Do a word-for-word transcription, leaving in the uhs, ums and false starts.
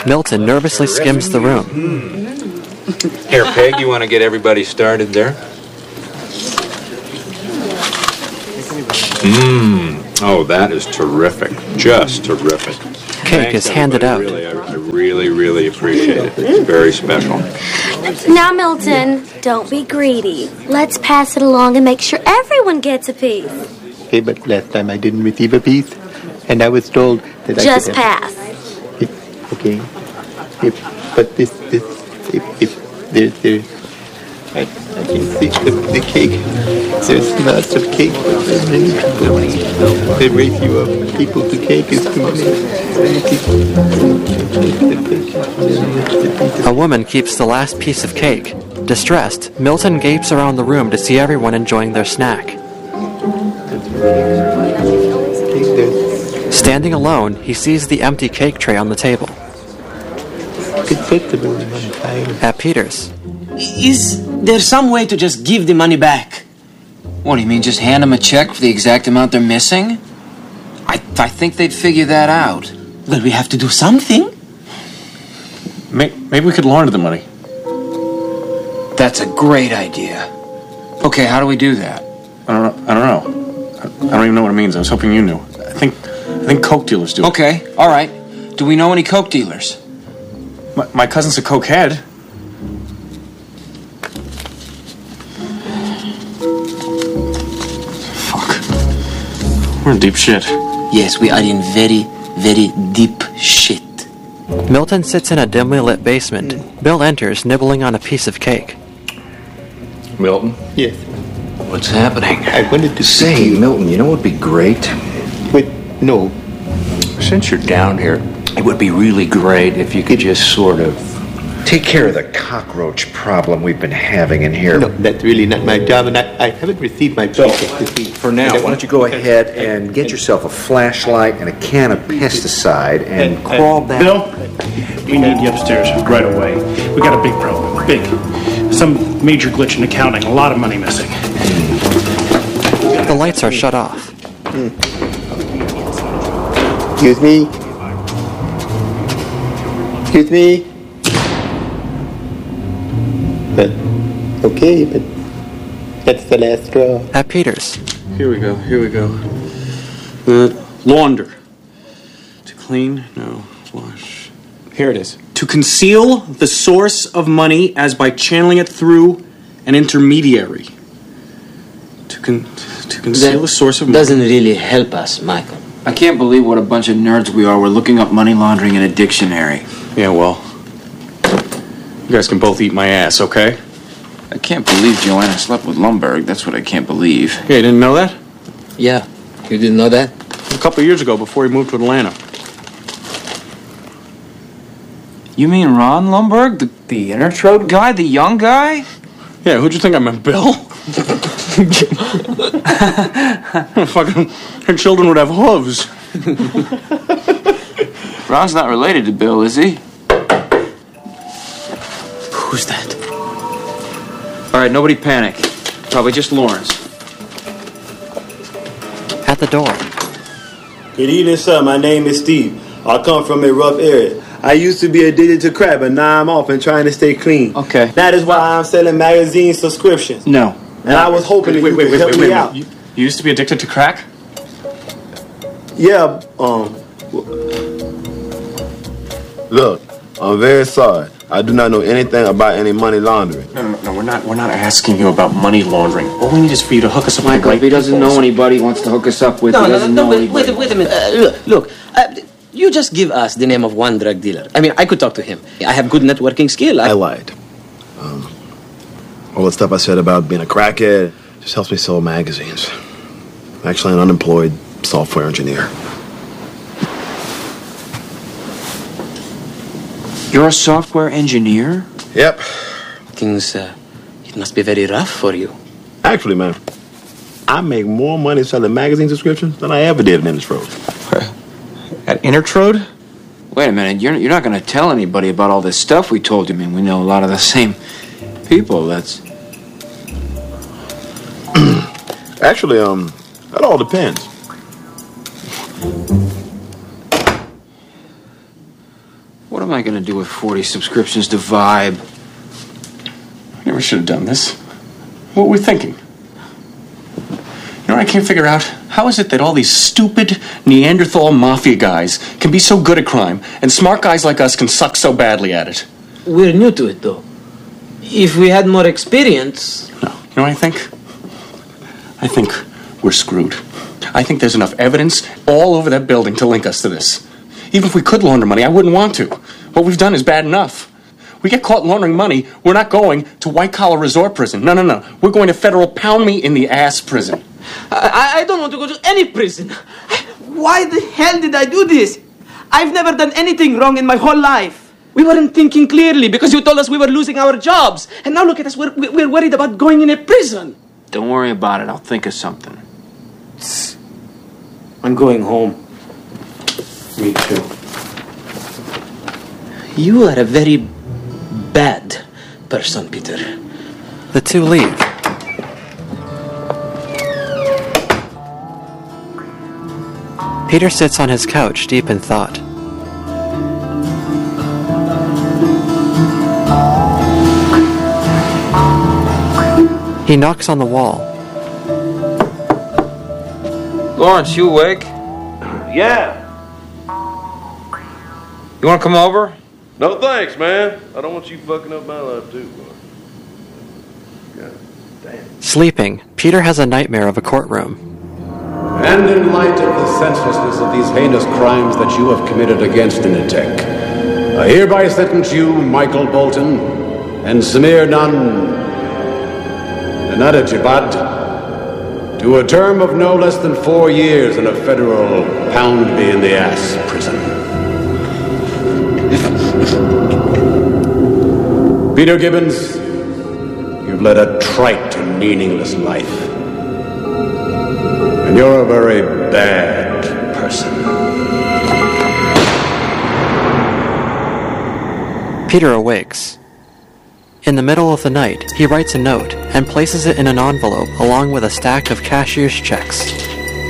Milton nervously skims the room. Here, Peg, you want to get everybody started there? Mmm. Oh, that is terrific. Just terrific. Cake is handed out. Really, I, I really, really appreciate it. It's very special. Now, Milton, don't be greedy. Let's pass it along and make sure everyone gets a piece. Okay, but last time I didn't receive a piece, and I was told that Just I could pass. have... It, okay. If, but this, this, if, if there, there, I, I can see the, the cake. There's lots of cake. There's many people. The ratio of people to cake is too many. A woman keeps the last piece of cake. Distressed, Milton gapes around the room to see everyone enjoying their snack. Standing alone, he sees the empty cake tray on the table. At Peter's. Is there some way to just give the money back? What do you mean, just hand them a check for the exact amount they're missing? I, I think they'd figure that out. Well, we have to do something. Maybe we could launder the money. That's a great idea. Okay, how do we do that? I don't know. I don't know. I don't even know what it means. I was hoping you knew. I think I think coke dealers do it. Okay, all right. Do we know any coke dealers? My, my cousin's a cokehead. Fuck. We're in deep shit. Yes, we are in very, very deep shit. Milton sits in a dimly lit basement. Bill enters, nibbling on a piece of cake. Milton? Yes. What's happening? I wanted to say, Milton, you know what would be great? Wait, no. Since you're down here, it would be really great if you could just sort of take care of the cockroach problem we've been having in here. No, that's really not my job, and I, I haven't received my So, paycheck this week. for now, why don't you go ahead and get yourself a flashlight and a can of pesticide and crawl down. Bill, we need you upstairs right away. We got a big problem. Big. Some major glitch in accounting. A lot of money missing. The lights are shut off. Mm. Excuse me? Excuse me? But, okay, but that's the last straw. At Peter's. Here we go. Here we go. Uh, launder. To clean? No. Wash. Here it is. To conceal the source of money as by channeling it through an intermediary. To con- to conceal That the source of money. Doesn't really help us, Michael. I can't believe what a bunch of nerds we are. We're looking up money laundering in a dictionary. Yeah, well, you guys can both eat my ass, okay? I can't believe Joanna slept with Lumberg. That's what I can't believe. Yeah, you didn't know that? Yeah, you didn't know that? A couple of years ago, before he moved to Atlanta. You mean Ron Lumberg, the, the Intertrode guy, the young guy? Yeah, who'd you think I meant, Bill? Fucking, her children would have hooves. Ron's not related to Bill, is he? Who's that? All right, nobody panic. Probably just Lawrence. At the door. Good evening, sir. My name is Steve. I come from a rough area. I used to be addicted to crack, but now I'm off and trying to stay clean. Okay. That is why I'm selling magazine subscriptions. No. And I was hoping that wait, you wait, could wait, help wait, me wait, out. You, you used to be addicted to crack? Yeah, um... Look, I'm very sorry. I do not know anything about any money laundering. No, no, no, we're not, we're not asking you about money laundering. All we need is for you to hook us up with Michael, the right if he doesn't people. know anybody he wants to hook us up with, No, he no, doesn't no, no, know wait, wait, anybody. wait a minute. Uh, look, look uh, you just give us the name of one drug dealer. I mean, I could talk to him. I have good networking skill. I, I lied. Um, all the stuff I said about being a crackhead just helps me sell magazines. I'm actually an unemployed software engineer. You're a software engineer? Yep. Things, uh, it must be very rough for you. Actually, man, I make more money selling magazine subscriptions than I ever did at Intertrode. At Intertrode? Wait a minute, you're, you're not going to tell anybody about all this stuff we told you. I mean, we know a lot of the same people. That's... Actually, um, that all depends. What am I I going to do with forty subscriptions to Vibe? I never should have done this. What were we thinking? You know what I can't figure out? How is it that all these stupid Neanderthal mafia guys can be so good at crime, and smart guys like us can suck so badly at it? We're new to it, though. If we had more experience... No. You know what I think? I think we're screwed. I think there's enough evidence all over that building to link us to this. Even if we could launder money, I wouldn't want to. What we've done is bad enough. We get caught laundering money, we're not going to white-collar resort prison. No, no, no. We're going to federal pound-me-in-the-ass prison. I, I don't want to go to any prison. Why the hell did I do this? I've never done anything wrong in my whole life. We weren't thinking clearly because you told us we were losing our jobs. And now look at us, we're, we're worried about going in a prison. Don't worry about it. I'll think of something. I'm going home. Me too. You are a very bad person, Peter. The two leave. Peter sits on his couch, deep in thought. He knocks on the wall. Lawrence, you awake? Yeah. You want to come over? No thanks, man. I don't want you fucking up my life, too. God damn. Sleeping, Peter has a nightmare of a courtroom. And in light of the senselessness of these heinous crimes that you have committed against Initech, I hereby sentence you, Michael Bolton, and Samir Nan Nanadajibad, to a term of no less than four years in a federal pound-me-in-the-ass prison. Peter Gibbons, you've led a trite and meaningless life. And you're a very bad person. Peter awakes. In the middle of the night, he writes a note and places it in an envelope along with a stack of cashier's checks.